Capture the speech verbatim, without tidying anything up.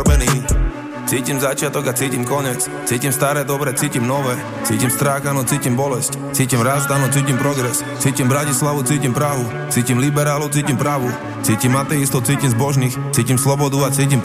Cítim začiatok a cítim koniec. Cítim staré, dobre, cítim nové. Cítim strach, áno, cítim bolesť. Cítim rast, áno, cítim progres. Cítim Bratislavu, cítim Prahu. Cítim liberálov, cítim pravu. Cítim ateistov, cítim zbožných. Cítim slobodu a cítim